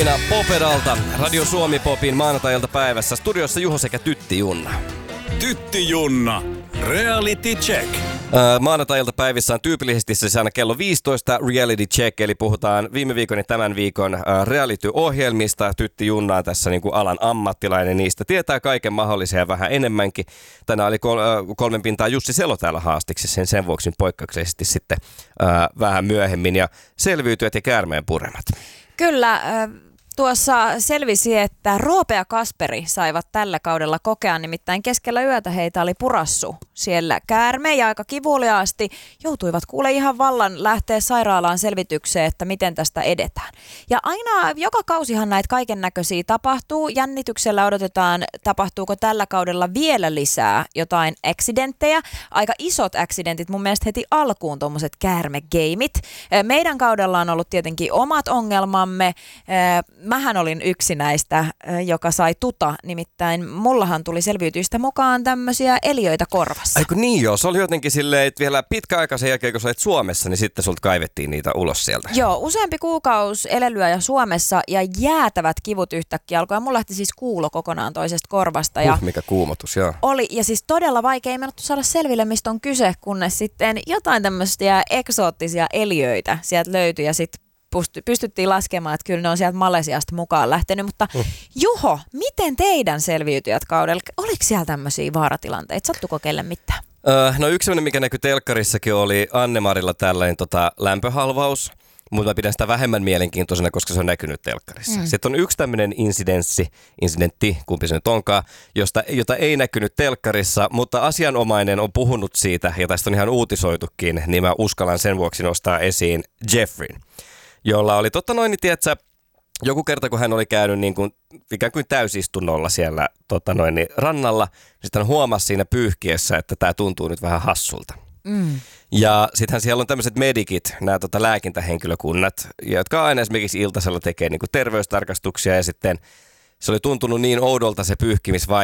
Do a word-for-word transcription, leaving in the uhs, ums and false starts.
Niina Poperalta Radio Suomi Popin maanantai-iltapäivässä. Studiossa Juho sekä Tytti Junna. Tytti Junna. Reality check. Äh, maanantai-iltapäivissä on tyypillisesti siis aina kello viisitoista reality check, eli puhutaan viime viikon ja tämän viikon äh, reality-ohjelmista. Tytti Junna on tässä niin kuin alan ammattilainen, niistä tietää kaiken mahdollisen ja vähän enemmänkin. Tänään oli kol- äh, kolmen pintaa Jussi Selo täällä haastiksi, sen, sen vuoksi poikkeuksellisesti sitten äh, vähän myöhemmin, ja selviytyjät ja käärmeen puremat. Kyllä, äh, tuossa selvisi, että Roope ja Kasperi saivat tällä kaudella kokea, nimittäin keskellä yötä heitä oli purassu siellä käärme ja aika kivuliaasti joutuivat kuule ihan vallan lähteä sairaalaan selvitykseen, että miten tästä edetään. Ja aina, joka kausihan näitä kaiken näköisiä tapahtuu. Jännityksellä odotetaan, tapahtuuko tällä kaudella vielä lisää jotain accidenttejä. Aika isot accidentit mun mielestä heti alkuun, tuommoiset käärmegeimit. Meidän kaudella on ollut tietenkin omat ongelmamme. Mähän olin yksi näistä, joka sai tuta, nimittäin mullahan tuli selviytyistä mukaan tämmöisiä eliöitä korvassa. Aiku niin joo, se oli jotenkin silleen, että vielä pitkä aika sen jälkeen, kun sä olit Suomessa, niin sitten sulta kaivettiin niitä ulos sieltä. Joo, useampi kuukausi elelyä ja Suomessa ja jäätävät kivut yhtäkkiä alkoi. Mulla lähti siis kuulo kokonaan toisesta korvasta. Ja huh, mikä kuumotus, joo. Oli, ja siis todella vaikea, ei mennyt saada selville, mistä on kyse, kunnes sitten jotain tämmöisiä eksoottisia eliöitä sieltä löytyi ja sitten pystyttiin laskemaan, että kyllä ne on sieltä Malesiasta mukaan lähtenyt, mutta mm. Juho, miten teidän selviytyjät kaudella, oliko siellä tämmöisiä vaaratilanteita? Sattuko kelle mitään? Öö, no yksi sellainen, mikä näkyi telkkarissakin, oli Anne-Marilla tällainen tota, lämpöhalvaus, mutta mä pidän sitä vähemmän mielenkiintoisena, koska se on näkynyt telkkarissa. Mm. Sitten on yksi tämmöinen insidenssi, incidentti, kumpi se nyt onkaan, josta, jota ei näkynyt telkkarissa, mutta asianomainen on puhunut siitä, ja tästä on ihan uutisoitukin, niin mä uskallan sen vuoksi nostaa esiin Jeffreyn, jolla oli totta noin, niin tiedätkö, joku kerta kun hän oli käynyt niin kuin, ikään kuin täysistunnolla siellä totta noin, niin rannalla, niin sitten hän huomasi siinä pyyhkiessä, että tämä tuntuu nyt vähän hassulta. Mm. Ja sittenhän siellä on tämmöiset medikit, nämä tota, lääkintähenkilökunnat, jotka aina esimerkiksi iltasella tekee niin kuin terveystarkastuksia, ja sitten se oli tuntunut niin oudolta se pyyhkimisvaihe,